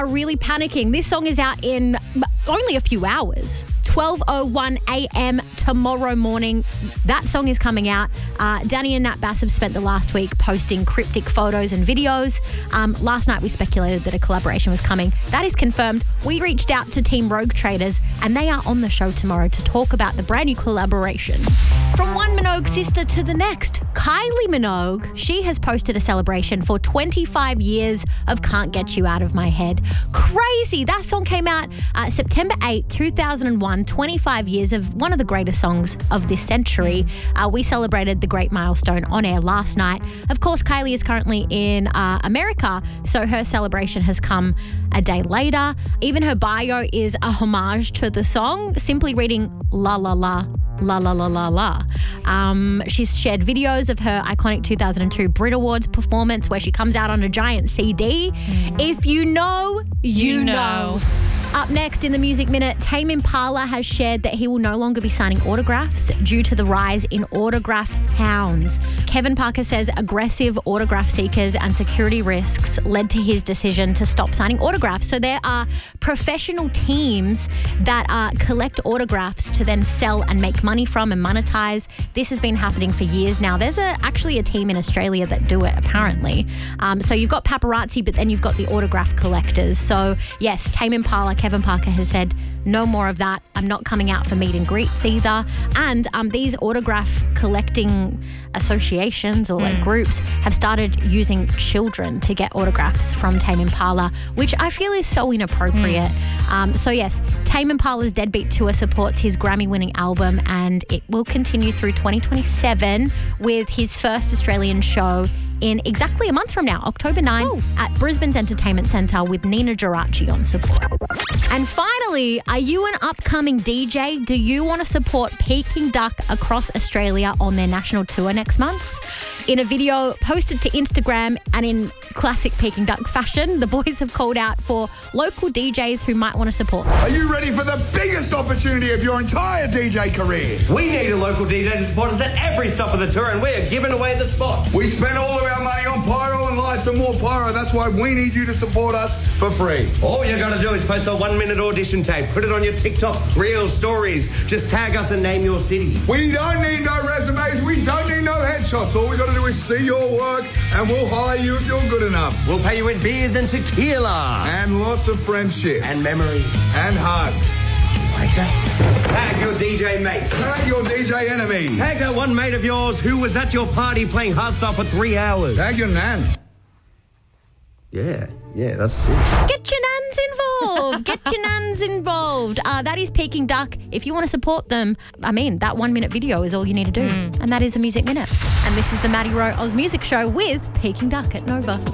are really panicking. This song is out in only a few hours. 12:01 a.m. tomorrow morning. That song is coming out. Danny and Nat Bass have spent the last week posting cryptic photos and videos. Last night we speculated that a collaboration was coming. That is confirmed. We reached out to Team Rogue Traders and they are on the show tomorrow to talk about the brand new collaboration. From one Minogue sister to the next, Kylie Minogue, she has posted a celebration for 25 years of Can't Get You Out of My Head. Crazy. That song came out September 8, 2001, 25 years of one of the greatest songs of this century. We celebrated the great milestone on air last night. Of course, Kylie is currently in America, so her celebration has come a day later. Even her bio is a homage to the song, simply reading la la la. La la la la la. She's shared videos of her iconic 2002 Brit Awards performance where she comes out on a giant CD. If you know, you know. Up next in the Music Minute, Tame Impala has shared that he will no longer be signing autographs due to the rise in autograph hounds. Kevin Parker says aggressive autograph seekers and security risks led to his decision to stop signing autographs. So there are professional teams that collect autographs to then sell and make money from and monetize. This has been happening for years now. There's actually a team in Australia that do it, apparently. So you've got paparazzi, but then you've got the autograph collectors. So yes, Tame Impala, Kevin Parker has said, no more of that. I'm not coming out for meet and greets either. And these autograph collecting associations or groups have started using children to get autographs from Tame Impala, which I feel is so inappropriate. So yes, Tame Impala's Deadbeat Tour supports his Grammy-winning album and it will continue through 2027 with his first Australian show in exactly a month from now, October 9, at Brisbane's Entertainment Centre with Nina Geraci on support. And finally, are you an upcoming DJ? Do you want to support Peking Duck across Australia on their national tour next month? In a video posted to Instagram and in classic Peking Duck fashion, the boys have called out for local DJs who might want to support. Are you ready for the biggest opportunity of your entire DJ career? We need a local DJ to support us at every stop of the tour and we are giving away the spot. We spend all of our money on pyro and lights and more pyro. That's why we need you to support us for free. All you got to do is post a 1-minute audition tape, put it on your TikTok, Reel stories. Just tag us and name your city. We don't need no resumes. We don't need no headshots. All we got to do is see your work and we'll hire you if you're good enough. We'll pay you in beers and tequila. And lots of friendship. And memory. And hugs. Like that. Tag your DJ mate. Tag your DJ enemy. Tag that one mate of yours who was at your party playing hardstyle for 3 hours. Tag your nan. Yeah, that's it. Get your nans involved. Get your nans involved. That is Peking Duck. If you want to support them, that 1-minute video is all you need to do. And that is a Music Minute. And this is the Maddie Rowe Oz Music Show with Peking Duck at Nova.